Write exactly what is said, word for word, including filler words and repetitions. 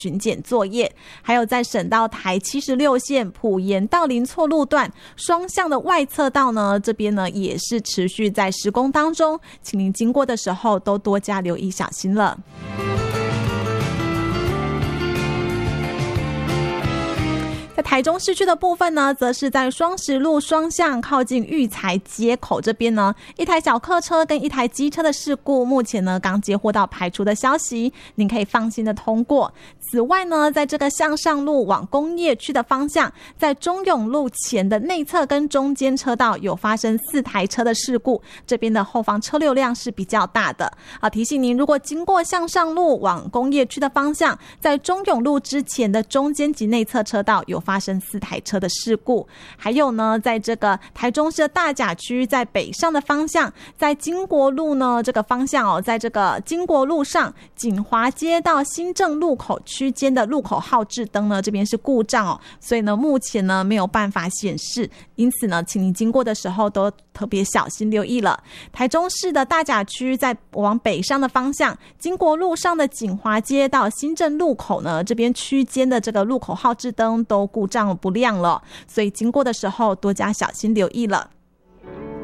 巡检作业。还有在省道台七十六线埔盐到林错路段双向的外侧道呢，这边呢也是持续在施工当中，请您经过的时候都多加留意小心了。在台中市区的部分呢，则是在双十路双向靠近育才街口这边呢，一台小客车跟一台机车的事故，目前呢刚接获到排除的消息，您可以放心的通过。此外呢，在这个向上路往工业区的方向，在中永路前的内侧跟中间车道有发生四台车的事故，这边的后方车流量是比较大的。好，提醒您，如果经过向上路往工业区的方向，在中永路之前的中间及内侧车道有发生四台车的事故。还有呢，在这个台中市的大甲区，在北上的方向，在经国路呢这个方向哦，在这个经国路上锦华街到新正路口区间的路口号志灯呢，这边是故障哦，所以呢目前呢没有办法显示，因此呢请你经过的时候都特别小心留意了。台中市的大甲区在往北上的方向，经国路上的锦华街到新正路口呢，这边区间的这个路口号志灯都故障不亮了，所以经过的时候多加小心留意了。